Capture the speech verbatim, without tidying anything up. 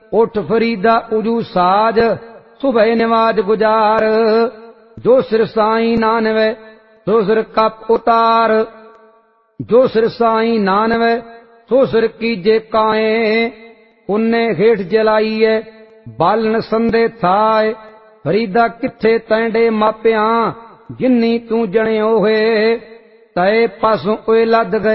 उठ फरीदा उजू साज सुबह नमाज गुजार। जो सिर साईं नानवे सो सिर कप उतार। जो सिर साईं नानवे सो सिर कीजे काए। उन्ने हेठ जलाईए बालन संदे थाए। फरीदा किथे तैंडे मापिया जिन्नी तू जणियो है। तय पासों ओए लद गए